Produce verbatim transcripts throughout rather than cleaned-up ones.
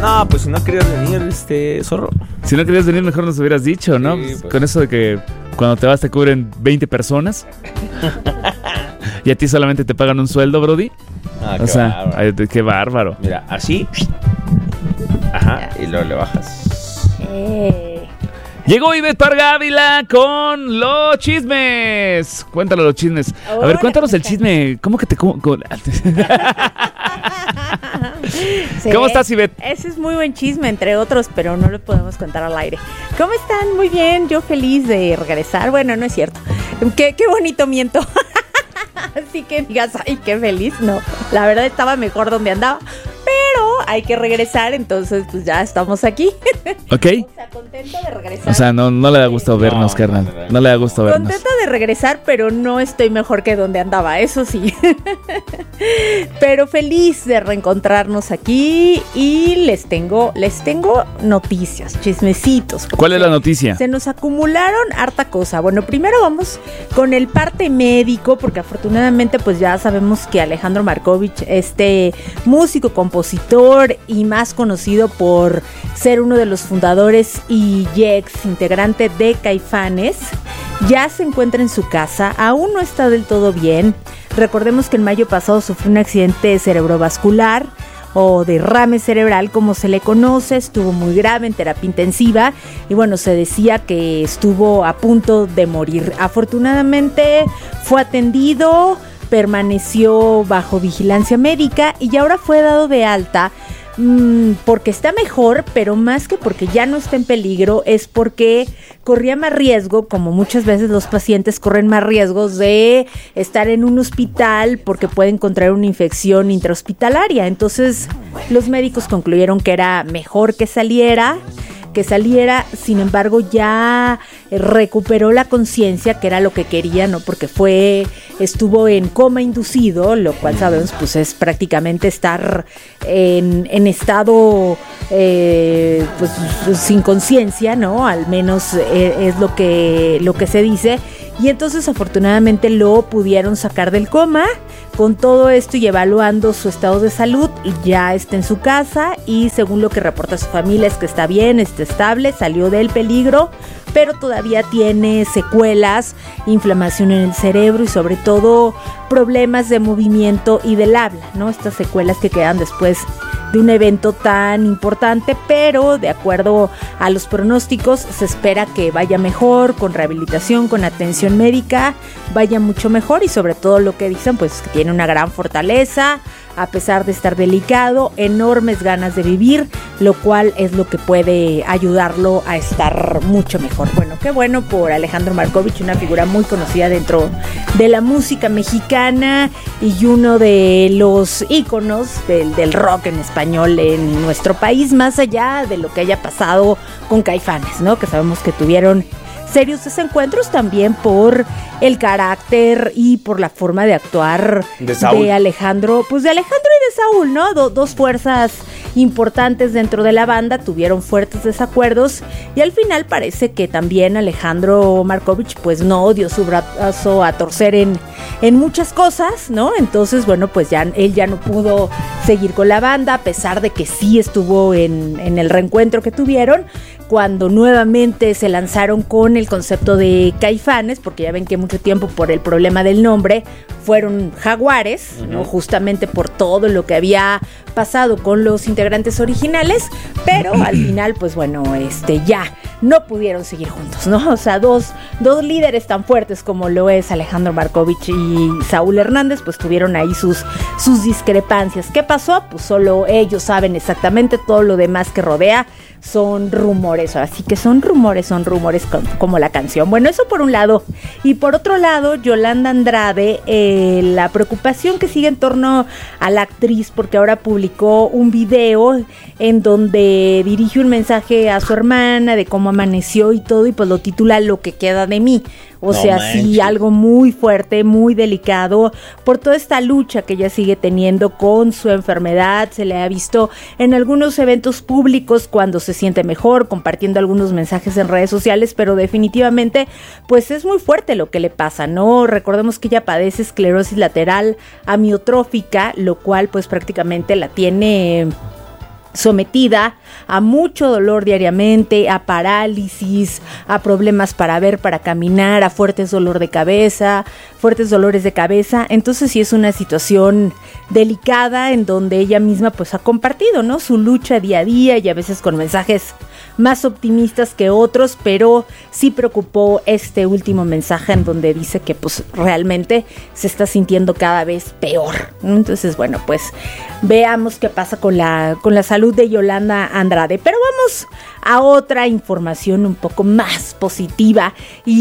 No, pues si no querías venir, este, zorro. Si no querías venir, mejor nos hubieras dicho, ¿no? Sí, pues. Con eso de que cuando te vas te cubren veinte personas y a ti solamente te pagan un sueldo, brody. Ah, o qué sea, bárbaro. ay, qué bárbaro. Mira, así. Ajá, y luego le bajas. Eh. Llegó Ivette Parga Ávila con los chismes. Cuéntalo los chismes. A ver, Hola, cuéntanos el ¿cómo chisme. ¿Cómo que te... Cómo, cómo... Sí, ¿Cómo estás, Ivette? Ese es muy buen chisme, entre otros, pero no lo podemos contar al aire. ¿Cómo están? Muy bien, yo feliz de regresar. Bueno, no es cierto. Qué, qué bonito miento. Así que digas, ay, qué feliz. No, la verdad estaba mejor donde andaba. Pero hay que regresar, entonces pues ya estamos aquí. ¿Ok? O sea, contento de regresar. O sea, no, no le da gusto vernos, No, carnal. no, no, no. No le da gusto vernos. Contenta de regresar, pero no estoy mejor que donde andaba, eso sí. Pero feliz de reencontrarnos aquí y les tengo, les tengo noticias, chismecitos. ¿Cuál es la noticia? Se nos acumularon harta cosa. Bueno, primero vamos con el parte médico, porque afortunadamente pues ya sabemos que Alejandro Markovich, este músico, compositor y más conocido por ser uno de los fundadores y ex integrante de Caifanes, ya se encuentra en su casa. Aún no está del todo bien. Recordemos que en mayo pasado sufrió un accidente cerebrovascular o derrame cerebral, como se le conoce. Estuvo muy grave, en terapia intensiva, y bueno, se decía que estuvo a punto de morir. Afortunadamente fue atendido, permaneció bajo vigilancia médica y ahora fue dado de alta. Mm, porque está mejor, pero más que porque ya no está en peligro, es porque corría más riesgo, como muchas veces los pacientes corren más riesgos de estar en un hospital porque pueden contraer una infección intrahospitalaria. Entonces los médicos concluyeron que era mejor que saliera que saliera, sin embargo ya recuperó la conciencia, que era lo que quería, ¿no? Porque fue, estuvo en coma inducido, lo cual sabemos pues es prácticamente estar en, en estado eh, pues sin conciencia, ¿no? Al menos eh, es lo que, lo que se dice. Y entonces afortunadamente lo pudieron sacar del coma. Con todo esto y evaluando su estado de salud, ya está en su casa y según lo que reporta su familia es que está bien, está estable, salió del peligro, pero todavía tiene secuelas, inflamación en el cerebro y sobre todo problemas de movimiento y del habla, ¿no? Estas secuelas que quedan después de un evento tan importante, pero de acuerdo a los pronósticos se espera que vaya mejor, con rehabilitación, con atención médica, vaya mucho mejor y sobre todo lo que dicen pues que tiene una gran fortaleza, a pesar de estar delicado, enormes ganas de vivir, lo cual es lo que puede ayudarlo a estar mucho mejor. Bueno, qué bueno por Alejandro Markovich, una figura muy conocida dentro de la música mexicana y uno de los íconos del, del rock en español en nuestro país, más allá de lo que haya pasado con Caifanes, ¿no? Que sabemos que tuvieron serios desencuentros también por el carácter y por la forma de actuar de, de Alejandro, pues de Alejandro y de Saúl, ¿no? Do, dos fuerzas importantes dentro de la banda tuvieron fuertes desacuerdos y al final parece que también Alejandro Markovich pues no dio su brazo a torcer en, en muchas cosas, ¿no? Entonces, bueno, pues ya él ya no pudo seguir con la banda, a pesar de que sí estuvo en, en el reencuentro que tuvieron, cuando nuevamente se lanzaron con el concepto de Caifanes, porque ya ven que mucho tiempo por el problema del nombre fueron Jaguares, uh-huh. ¿no? Justamente por todo lo que había pasado con los integrantes originales, pero al final, pues bueno, este ya no pudieron seguir juntos, ¿no? O sea, dos, dos líderes tan fuertes como lo es Alejandro Markovich y Saúl Hernández, pues tuvieron ahí sus, sus discrepancias. ¿Qué pasó? Pues solo ellos saben exactamente, todo lo demás que rodea son rumores, así que son rumores, son rumores como la canción. Bueno, eso por un lado. Y por otro lado, Yolanda Andrade, eh, la preocupación que sigue en torno a la actriz, porque ahora publicó un video en donde dirige un mensaje a su hermana de cómo amaneció y todo, y pues lo titula Lo que queda de mí. O no sea, manches. Sí, algo muy fuerte, muy delicado, por toda esta lucha que ella sigue teniendo con su enfermedad. Se le ha visto en algunos eventos públicos cuando se siente mejor, compartiendo algunos mensajes en redes sociales, pero definitivamente, pues es muy fuerte lo que le pasa, ¿no? Recordemos que ella padece esclerosis lateral amiotrófica, lo cual pues prácticamente la tiene sometida a mucho dolor diariamente, a parálisis, a problemas para ver, para caminar, a fuertes dolor de cabeza, fuertes dolores de cabeza. Entonces sí es una situación delicada en donde ella misma pues ha compartido, ¿no?, su lucha día a día y a veces con mensajes más optimistas que otros, pero sí preocupó este último mensaje en donde dice que pues realmente se está sintiendo cada vez peor, ¿no? Entonces, bueno, pues veamos qué pasa con la, con la salud de Yolanda Andrade. Pero vamos a otra información un poco más positiva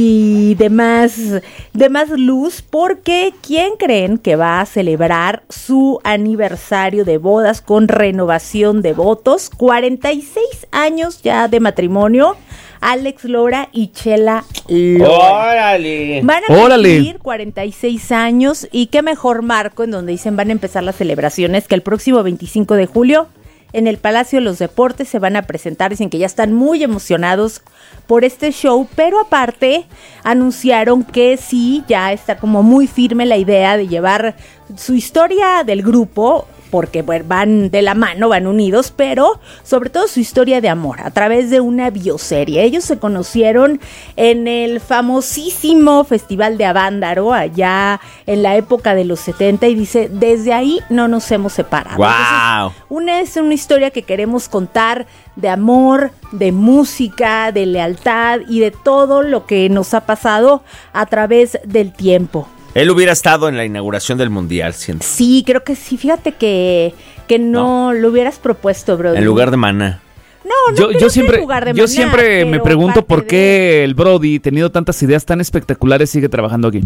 y de más, de más luz, porque ¿quién creen que va a celebrar su aniversario de bodas con renovación de votos? cuarenta y seis años ya de matrimonio. Alex Lora y Chela Lora. ¡Órale! Van a cumplir cuarenta y seis años y qué mejor marco en donde dicen van a empezar las celebraciones que el próximo veinticinco de julio en el Palacio de los Deportes se van a presentar. Dicen que ya están muy emocionados por este show, pero aparte anunciaron que sí, ya está como muy firme la idea de llevar su historia del grupo, porque bueno, van de la mano, van unidos, pero sobre todo su historia de amor a través de una bioserie. Ellos se conocieron en el famosísimo Festival de Avándaro, allá en la época de los setenta, y dice, desde ahí no nos hemos separado. ¡Wow! Entonces, una es una historia que queremos contar de amor, de música, de lealtad y de todo lo que nos ha pasado a través del tiempo. Él hubiera estado en la inauguración del Mundial, siento. Sí, creo que sí. Fíjate que, que no, no lo hubieras propuesto, bro. En lugar de Maná. No, no yo, creo yo que siempre, en lugar de yo Maná, siempre me pero pregunto por qué de... el Brody, teniendo tantas ideas tan espectaculares, sigue trabajando aquí.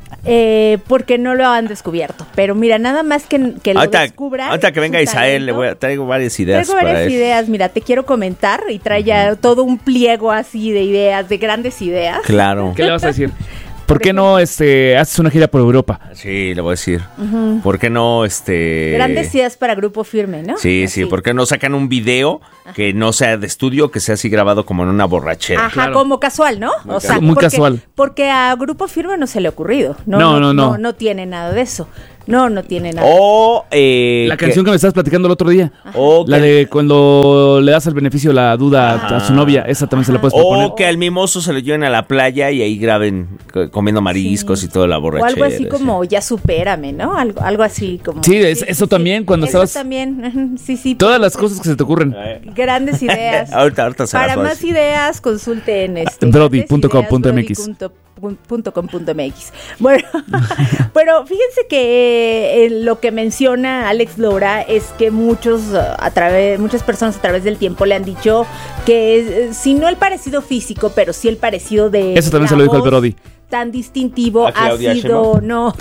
Eh, porque no lo han descubierto. Pero mira, nada más que, que lo ahorita, descubran. Ahorita que venga Isael, le voy a, traigo varias ideas. Traigo varias para ideas, mira, te quiero comentar y trae ya uh-huh. todo un pliego así de ideas, de grandes ideas. Claro. ¿Qué le vas a decir? ¿Por qué no este haces una gira por Europa? Sí, le voy a decir. Uh-huh. ¿Por qué no este grandes ideas para Grupo Firme, ¿no? Sí, así. Sí. ¿Por qué no sacan un video Ajá. que no sea de estudio, que sea así grabado como en una borrachera? Ajá, claro. Como casual, ¿no? Muy, o sea, muy porque, casual. Porque a Grupo Firme no se le ha ocurrido. No, no, no, no. No, no, no tiene nada de eso. No, no tiene nada. O eh, la canción que... que me estabas platicando el otro día. O la que... de cuando le das el beneficio de la duda Ajá. a su novia. Esa también Ajá. se la puedes proponer. O que al mimoso se lo lleven a la playa y ahí graben comiendo mariscos sí. y toda la borrachera. O algo así como ya supérame, ¿no? Algo, algo así como. Sí, es, sí eso sí, también sí. cuando eso estabas. también, sí, sí. Todas las cosas que se te ocurren. Grandes ideas. ahorita, ahorita se Para más ideas, consulten este. Brody punto com punto m x. Punto com punto m x. Bueno, pero fíjense que eh, lo que menciona Alex Lora es que muchos a través, muchas personas a través del tiempo le han dicho que eh, si no el parecido físico, pero sí el parecido de eso también se lo dijo el Brody. Tan distintivo ha sido, no.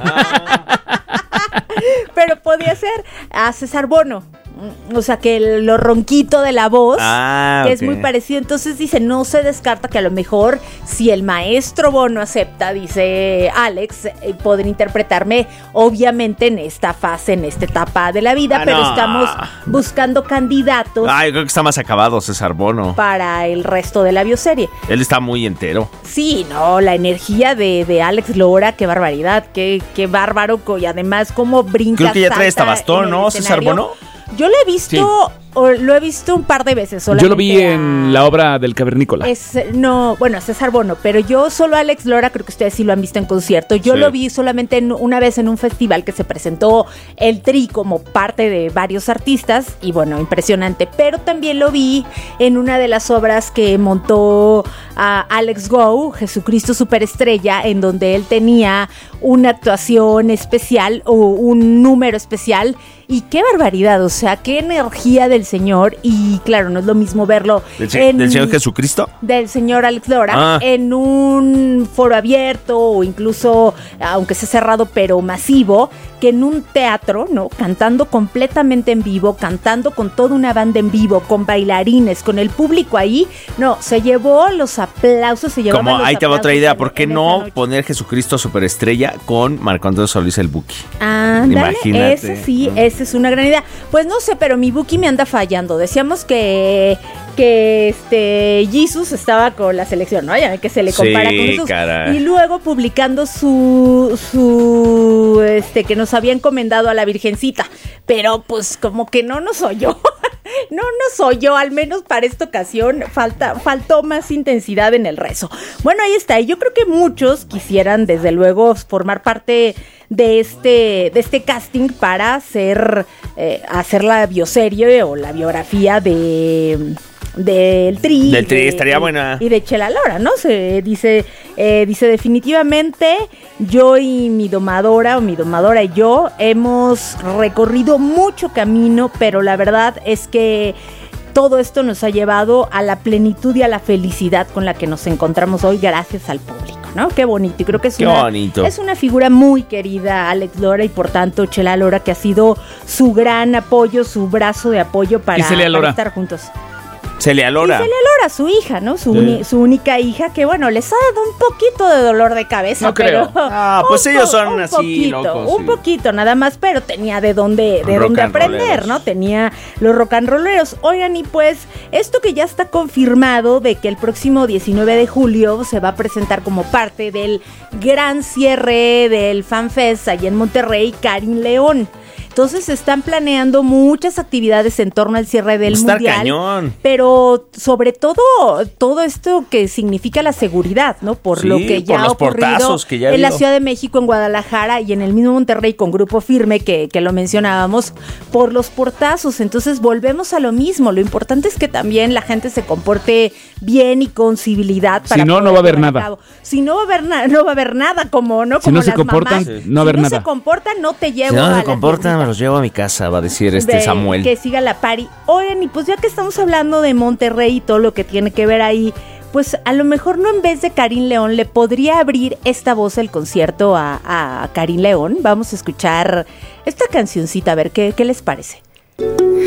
Pero podía ser a César Bono. O sea, que el, lo ronquito de la voz, ah, que okay. es muy parecido. Entonces dice, no se descarta que a lo mejor si el maestro Bono acepta, dice Alex, eh, poder interpretarme obviamente en esta fase, en esta etapa de la vida, ah, pero no. estamos buscando candidatos. Ay, creo que está más acabado César Bono. Para el resto de la bioserie. Él está muy entero. Sí, no, la energía de, de Alex Lora, qué barbaridad, qué, qué bárbaro, y además cómo brinca. Creo que ya trae esta bastón, ¿no, César Bono? Yo lo he visto, sí. o, lo he visto un par de veces. Yo lo vi a, en la obra del Cavernícola. Es, no, bueno, César Bono, pero yo solo a Alex Lora, creo que ustedes sí lo han visto en concierto. Yo sí. lo vi solamente en, una vez en un festival que se presentó el Tri como parte de varios artistas y bueno, impresionante. Pero también lo vi en una de las obras que montó a Alex Go, Jesucristo Superestrella, en donde él tenía una actuación especial o un número especial. Y qué barbaridad, o sea, qué energía del Señor. Y claro, no es lo mismo verlo ¿Del, en, ¿del Señor Jesucristo? Del Señor Alex Lora ah. en un foro abierto o incluso, aunque sea cerrado, pero masivo, que en un teatro, ¿no? Cantando completamente en vivo, cantando con toda una banda en vivo, con bailarines, con el público ahí. No, se llevó los aplausos, se llevó. Como ahí te va otra idea, ¿por qué en, en no poner Jesucristo Superestrella con Marco Antonio Solís el Buki? Ándale, ese sí, ese es una gran idea. Pues no sé, pero mi Buki me anda fallando. Decíamos que que este Jesus estaba con la selección, ¿no? Ya ven que se le compara sí, con Jesús. Caray. Y luego publicando su su este que nos había encomendado a la Virgencita, pero pues como que no nos oyó. No, no soy yo, al menos para esta ocasión falta, faltó más intensidad en el rezo. Bueno, ahí está, y yo creo que muchos quisieran desde luego formar parte de este, de este casting para hacer, eh, hacer la bioserie o la biografía de... del Tri, del Tri de, estaría buena, y de Chela Lora, ¿no? Se dice, eh, dice definitivamente yo y mi domadora o mi domadora y yo hemos recorrido mucho camino, pero la verdad es que todo esto nos ha llevado a la plenitud y a la felicidad con la que nos encontramos hoy gracias al público, ¿no? Qué bonito, y creo que es, Qué una, bonito. es una figura muy querida, Alex Lora, y por tanto Chela Lora, que ha sido su gran apoyo, su brazo de apoyo para, para estar juntos. Celia Lora. Y Celia Lora, su hija, ¿no? Su, sí. uni, su única hija, que bueno, les ha dado un poquito de dolor de cabeza. No creo. Pero ah, pues un ellos po- son un así poquito, locos. Un sí. poquito nada más, pero tenía de dónde, de dónde aprender, ¿no? Tenía los rock and rolleros. Oigan, y pues, esto que ya está confirmado de que el próximo diecinueve de julio se va a presentar como parte del gran cierre del FanFest allí en Monterrey, Karin León. Entonces se están planeando muchas actividades en torno al cierre del Estar mundial, cañón. pero sobre todo todo esto que significa la seguridad, ¿no? Por sí, lo que ya por ha los ocurrido que ya en la habido. Ciudad de México, en Guadalajara y en el mismo Monterrey con Grupo Firme que, que lo mencionábamos por los portazos. Entonces volvemos a lo mismo. Lo importante es que también la gente se comporte bien y con civilidad. Para si no, no va a haber nada. Si no va a haber nada, no va a haber nada como no si como no se las comportan, mamás. no va a haber si no nada. se comportan, no te llevo Si no a se la comportan, tiendita. me los llevo a mi casa, va a decir este De, Samuel. Que siga la party. Oigan, y pues ya que estamos hablando de Monterrey y todo lo que tiene que ver ahí, pues a lo mejor no en vez de Karin León, le podría abrir esta voz el concierto a, a Karin León. Vamos a escuchar esta cancioncita, a ver qué, qué les parece.